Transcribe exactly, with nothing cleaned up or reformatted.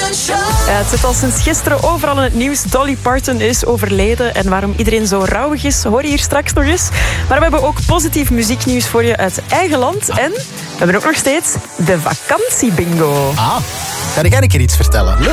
Ja, het zit al sinds gisteren overal in het nieuws. Dolly Parton is overleden en waarom iedereen zo rouwig is, hoor je hier straks nog eens. Maar we hebben ook positief muzieknieuws voor je uit eigen land. En we hebben ook nog steeds de vakantiebingo. Ah, kan ik een keer iets vertellen? Leuk.